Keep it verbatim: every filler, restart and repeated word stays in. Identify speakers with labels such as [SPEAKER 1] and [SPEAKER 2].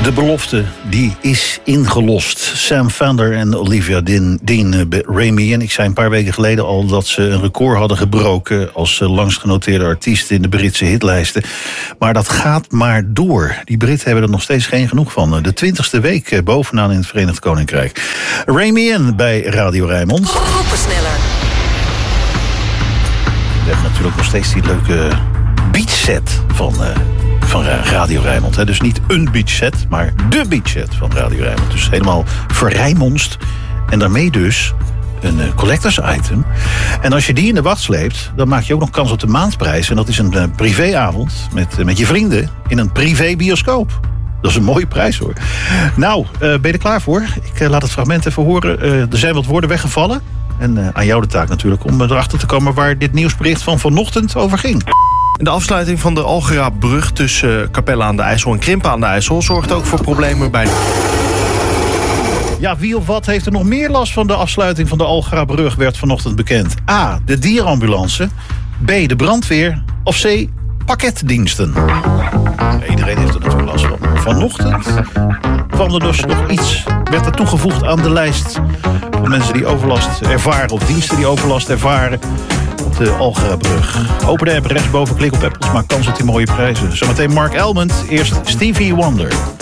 [SPEAKER 1] De belofte, die is ingelost. Sam Fender en Olivia Dean, Dean Remy. En ik zei een paar weken geleden al dat ze een record hadden gebroken als langsgenoteerde artiest in de Britse hitlijsten. Maar dat gaat maar door. Die Britten hebben er nog steeds geen genoeg van. De twintigste week bovenaan in het Verenigd Koninkrijk. Remy en bij Radio Rijnmond.
[SPEAKER 2] Groepensneller.
[SPEAKER 1] We hebben natuurlijk nog steeds die leuke beatset van... Uh, van Radio Rijnmond. Hè. Dus niet een beachset, maar de beachset van Radio Rijnmond. Dus helemaal verrijmonst. En daarmee dus een uh, collectors item. En als je die in de wacht sleept, dan maak je ook nog kans op de maandprijs. En dat is een uh, privéavond met, uh, met je vrienden in een privé bioscoop. Dat is een mooie prijs hoor. Nou, uh, ben je er klaar voor? Ik uh, laat het fragment even horen. Uh, er zijn wat woorden weggevallen. En uh, aan jou de taak natuurlijk om erachter te komen waar dit nieuwsbericht van vanochtend over ging.
[SPEAKER 3] De afsluiting van de Algerabrug tussen Capelle aan de IJssel en Krimpen aan de IJssel zorgt ook voor problemen bij...
[SPEAKER 1] Ja, wie of wat heeft er nog meer last van de afsluiting van de Algerabrug, werd vanochtend bekend. A, de dierenambulance. B, de brandweer. Of C, pakketdiensten. Iedereen heeft er natuurlijk last van. Maar vanochtend kwam er dus nog iets, werd er toegevoegd aan de lijst van mensen die overlast ervaren, of diensten die overlast ervaren op de Algerabrug. Open de app rechtsboven, klik op Apples, maak kans op die mooie prijzen. Zometeen Mark Elmond, eerst Stevie Wonder.